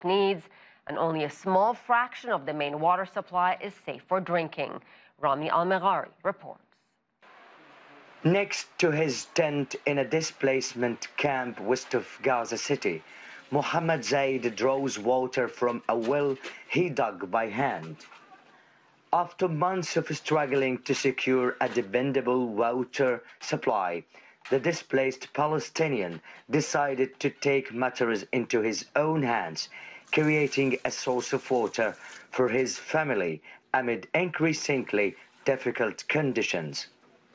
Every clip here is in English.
needs, and only a small fraction of the main water supply is safe for drinking. Rami Al-Meghari reports. Next to his tent in a displacement camp west of Gaza City, Mohammed Zaid draws water from a well he dug by hand. After months of struggling to secure a dependable water supply, the displaced Palestinian decided to take matters into his own hands, creating a source of water for his family amid increasingly difficult conditions.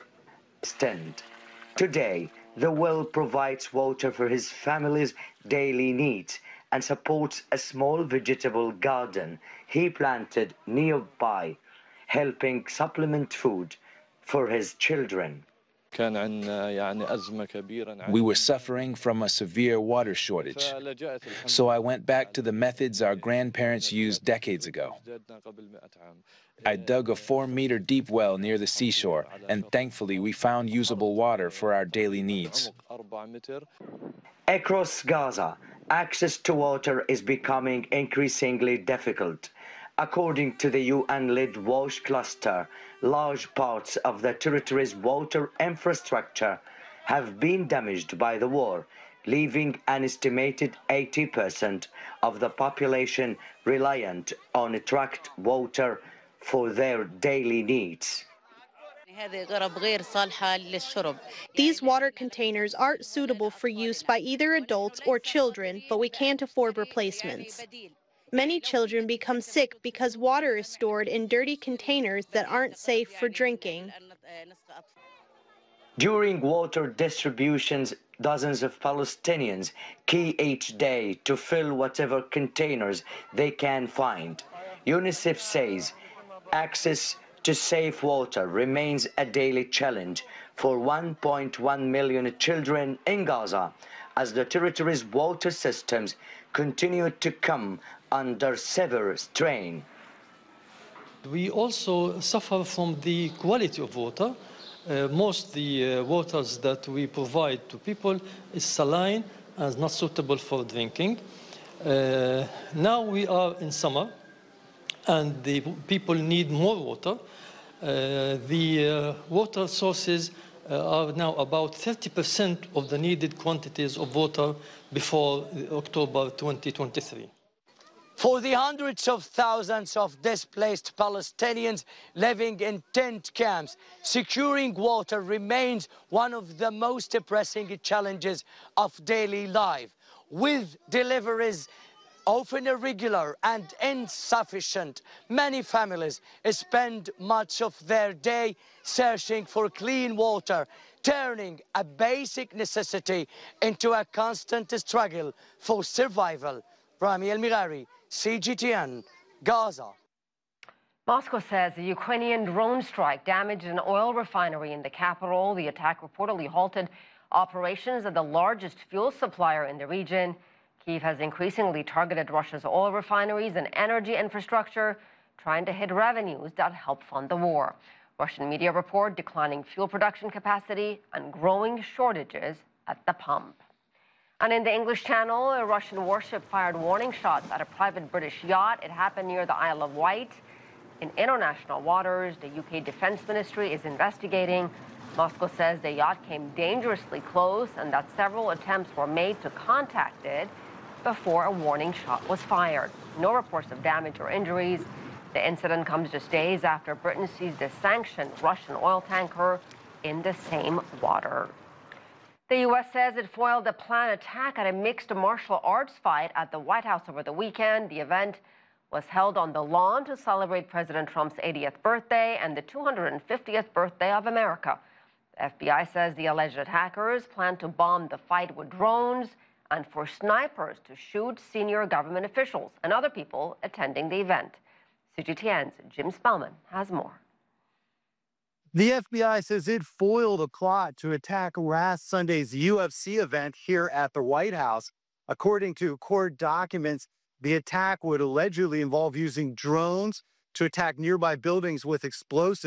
Today, the well provides water for his family's daily needs and supports a small vegetable garden he planted nearby, helping supplement food for his children. We were suffering from a severe water shortage, so I went back to the methods our grandparents used decades ago. I dug a 4-meter deep well near the seashore, and thankfully we found usable water for our daily needs. Across Gaza, access to water is becoming increasingly difficult. According to the UN-led WASH cluster, large parts of the territory's water infrastructure have been damaged by the war, leaving an estimated 80% of the population reliant on tracked water for their daily needs. These water containers aren't suitable for use by either adults or children, but we can't afford replacements. Many children become sick because water is stored in dirty containers that aren't safe for drinking. During water distributions, dozens of Palestinians key each day to fill whatever containers they can find. UNICEF says access to safe water remains a daily challenge for 1.1 million children in Gaza, as the territory's water systems continue to come under severe strain. We also suffer from the quality of water. Most the waters that we provide to people is saline and not suitable for drinking. Now we are in summer and the people need more water. The water sources are now about 30% of the needed quantities of water before October 2023. For the hundreds of thousands of displaced Palestinians living in tent camps, securing water remains one of the most pressing challenges of daily life. With deliveries often irregular and insufficient, many families spend much of their day searching for clean water, turning a basic necessity into a constant struggle for survival. Rami Al-Meghari, CGTN, Gaza. Moscow says a Ukrainian drone strike damaged an oil refinery in the capital. The attack reportedly halted operations at the largest fuel supplier in the region. Kyiv has increasingly targeted Russia's oil refineries and energy infrastructure, trying to hit revenues that help fund the war. Russian media report declining fuel production capacity and growing shortages at the pump. And in the English Channel, a Russian warship fired warning shots at a private British yacht. It happened near the Isle of Wight. In international waters, the UK Defense Ministry is investigating. Moscow says the yacht came dangerously close and that several attempts were made to contact it before a warning shot was fired. No reports of damage or injuries. The incident comes just days after Britain seized a sanctioned Russian oil tanker in the same water. The U.S. says it foiled a planned attack at a mixed martial arts fight at the White House over the weekend. The event was held on the lawn to celebrate President Trump's 80th birthday and the 250th birthday of America. The FBI says the alleged attackers plan to bomb the fight with drones and for snipers to shoot senior government officials and other people attending the event. CGTN's Jim Spellman has more. The FBI says it foiled a plot to attack last Sunday's UFC event here at the White House. According to court documents, the attack would allegedly involve using drones to attack nearby buildings with explosives.